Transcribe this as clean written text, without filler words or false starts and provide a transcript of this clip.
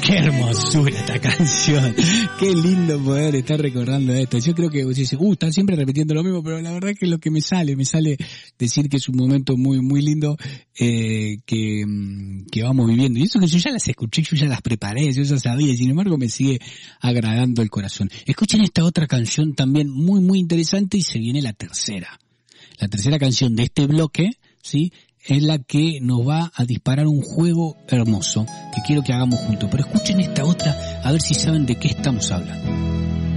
Qué hermosura esta canción. Qué lindo poder estar recordando esto. Yo creo que vos dices, están siempre repitiendo lo mismo, pero la verdad que es lo que me sale decir que es un momento muy, muy lindo, que vamos viviendo. Y eso que yo ya las escuché, yo ya las preparé, yo ya sabía, y sin embargo me sigue agradando el corazón. Escuchen esta otra canción también muy, muy interesante, y se viene la tercera. La tercera canción de este bloque, ¿sí?, es la que nos va a disparar un juego hermoso que quiero que hagamos juntos. Pero escuchen esta otra, a ver si saben de qué estamos hablando.